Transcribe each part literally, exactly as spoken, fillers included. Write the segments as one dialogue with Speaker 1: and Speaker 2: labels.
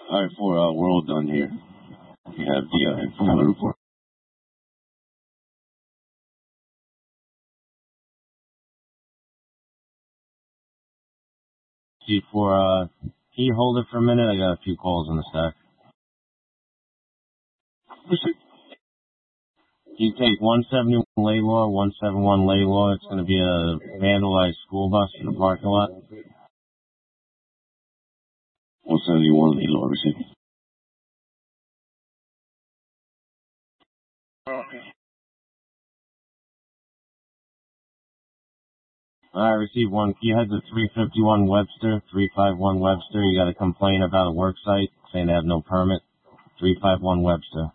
Speaker 1: All right, for uh, we're all done here. We have the uh, informant report.
Speaker 2: See, for, uh, can you hold it for a minute? I got a few calls in the stack. You take one seventy-one Laylaw, one seventy-one Laylaw. It's going to be a vandalized school bus in the parking lot.
Speaker 1: one seventy-one Laylaw, received.
Speaker 2: Okay. I received one. You had the three fifty-one Webster, three fifty-one Webster. You got a complaint about a work site saying they have no permit. three fifty-one Webster.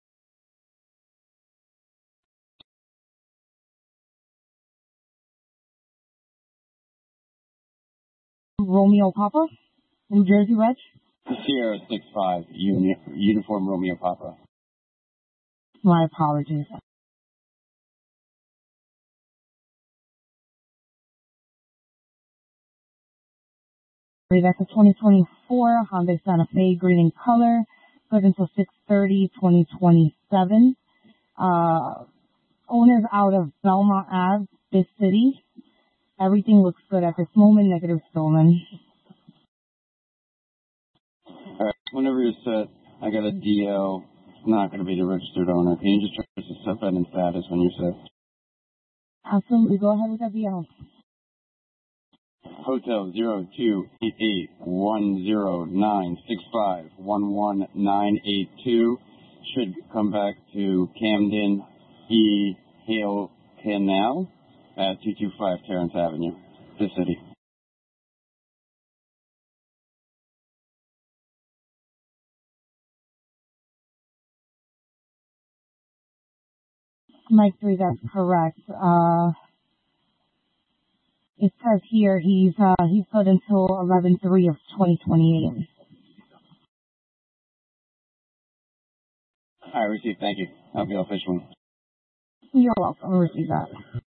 Speaker 3: Romeo Papa, New Jersey Reg.
Speaker 1: Sierra six five, uni- uniform Romeo Papa.
Speaker 3: My apologies. That's a twenty twenty-four Hyundai Santa Fe, green in color, good until six thirty twenty twenty-seven. Uh, owners out of Belmont Ave, this city. Everything looks good at this moment, negative stolen.
Speaker 1: Alright, whenever you're set, I got a D L. It's not going to be the registered owner. Can you just try to set that in status when you're set?
Speaker 3: Absolutely. Go ahead with that D L.
Speaker 1: Hotel zero two eight eight one zero nine six five one one nine eight two should come back to Camden E. Hale Canal at two two five Terrence Avenue, this city.
Speaker 3: Mike three, that's correct. Uh, it says here he's uh, he's good until eleven three of twenty twenty-eight.
Speaker 1: All right, received. Thank you. I'll be official.
Speaker 3: You're welcome. Receive that.